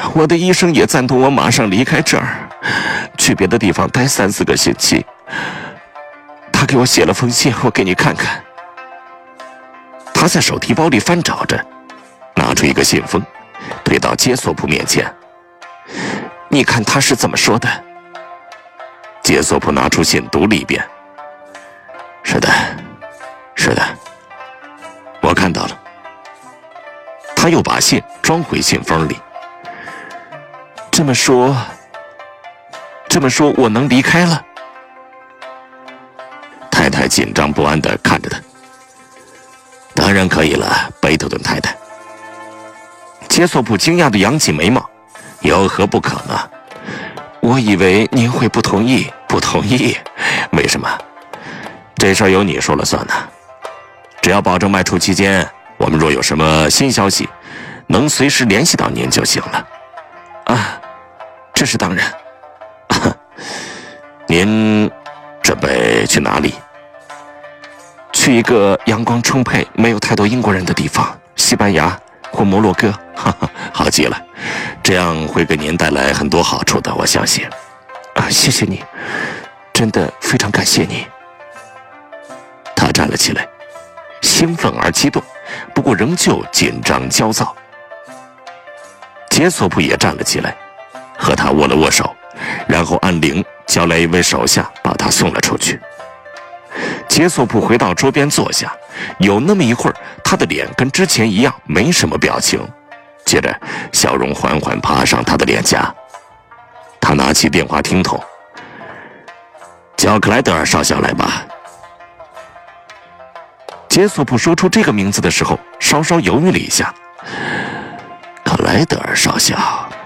我的医生也赞同我马上离开这儿，去别的地方待3-4个星期。他给我写了封信，我给你看看。他在手提包里翻找着，拿出一个信封，推到杰索普面前。你看他是怎么说的？杰索普拿出信读了一遍。是的，是的，我看到了。他又把信装回信封里。这么说我能离开了？太太紧张不安地看着他。当然可以了，贝特顿太太。杰索普惊讶地扬起眉毛，有何不可呢？我以为您会不同意。不同意？为什么？这事儿由你说了算呢。只要保证卖出期间，我们若有什么新消息，能随时联系到您就行了。啊，这是当然。您准备去哪里？去一个阳光充沛、没有太多英国人的地方，西班牙或摩洛哥。哈哈，好极了，这样会给您带来很多好处的，我相信。啊，谢谢你，真的非常感谢你。他站了起来，兴奋而激动，不过仍旧紧张焦躁。杰索普也站了起来，和他握了握手，然后按铃叫来一位手下，把他送了出去。杰索普回到桌边坐下，有那么一会儿，他的脸跟之前一样没什么表情，接着笑容缓缓爬上他的脸颊。他拿起电话听筒，叫克莱德尔少校来吧。杰索普说出这个名字的时候，稍稍犹豫了一下。克莱德尔少校，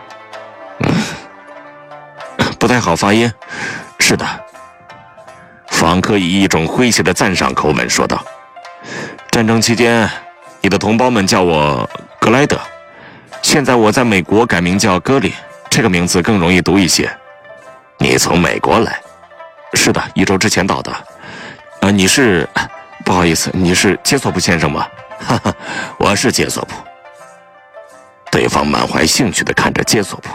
不太好发音。是的。访客以一种诙谐的赞赏口吻说道：战争期间，你的同胞们叫我格莱德，现在我在美国改名叫戈里，这个名字更容易读一些。你从美国来？是的，1周之前到的。你是……不好意思，你是杰索普先生吗？哈哈，我是杰索普。对方满怀兴趣地看着杰索普。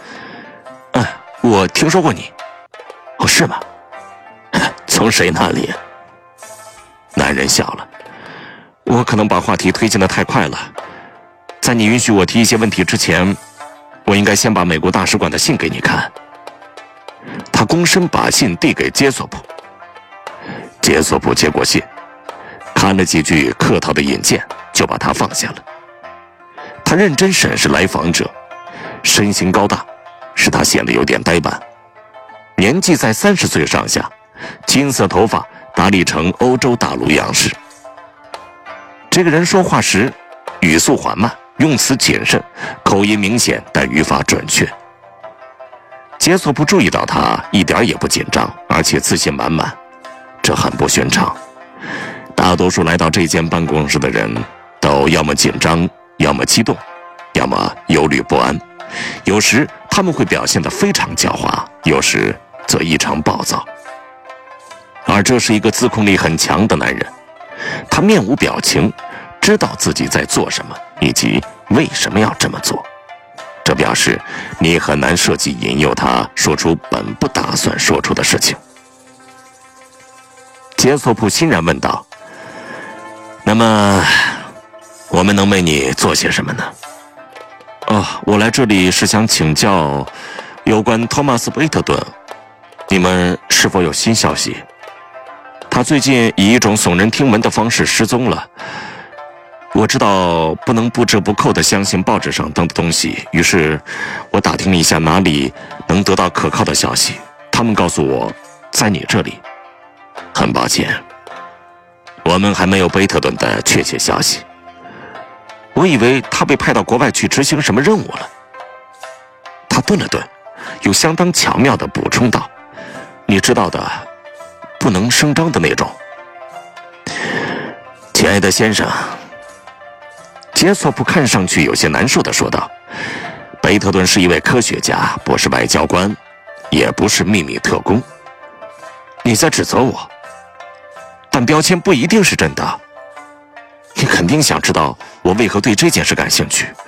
我听说过你。哦，是吗？从谁那里？男人笑了。我可能把话题推进得太快了，在你允许我提一些问题之前，我应该先把美国大使馆的信给你看。他躬身把信递给杰索普。杰索普接过信，看了几句客套的引荐，就把它放下了。他认真审视来访者，身形高大，使他显得有点呆板，年纪在30岁上下，金色头发打理成欧洲大陆样式。这个人说话时语速缓慢，用词谨慎，口音明显，但语法准确。杰索普注意到他一点也不紧张，而且自信满满，这很不寻常。大多数来到这间办公室的人都要么紧张，要么激动，要么忧虑不安，有时他们会表现得非常狡猾，有时则异常暴躁。而这是一个自控力很强的男人，他面无表情，知道自己在做什么，以及为什么要这么做。这表示你很难设计引诱他说出本不打算说出的事情。杰索普欣然问道：那么我们能为你做些什么呢？我来这里是想请教有关托马斯·贝特顿，你们是否有新消息？他最近以一种耸人听闻的方式失踪了。我知道不能不折不扣地相信报纸上登的东西，于是我打听了一下哪里能得到可靠的消息。他们告诉我，在你这里。很抱歉，我们还没有贝特顿的确切消息。我以为他被派到国外去执行什么任务了。他顿了顿，又相当巧妙地补充道：你知道的，不能声张的那种。亲爱的先生，杰索普看上去有些难受地说道：贝特顿是一位科学家，不是外交官，也不是秘密特工。你在指责我，但标签不一定是真的。你肯定想知道我为何对这件事感兴趣。